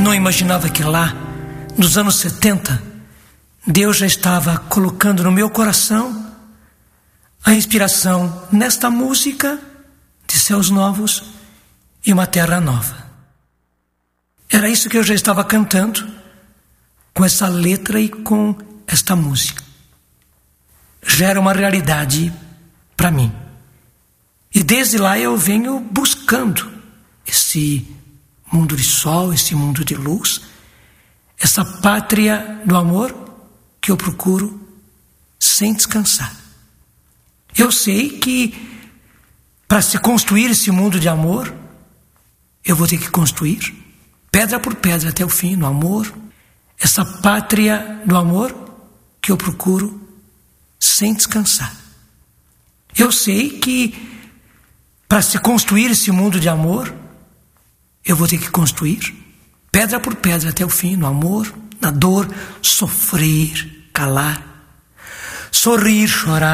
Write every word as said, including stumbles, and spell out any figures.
não imaginava que lá, nos anos setenta, Deus já estava colocando no meu coração a inspiração nesta música de céus novos e uma terra nova. Era isso que eu já estava cantando, com essa letra e com esta música. Já era uma realidade para mim. E desde lá eu venho buscando esse mundo de sol, esse mundo de luz, essa pátria do amor que eu procuro sem descansar. Eu sei que para se construir esse mundo de amor, eu vou ter que construir pedra por pedra até o fim, no amor, essa pátria do amor que eu procuro sem descansar. Eu sei que para se construir esse mundo de amor, eu vou ter que construir pedra por pedra até o fim, no amor, na dor, sofrer, calar, sorrir, chorar.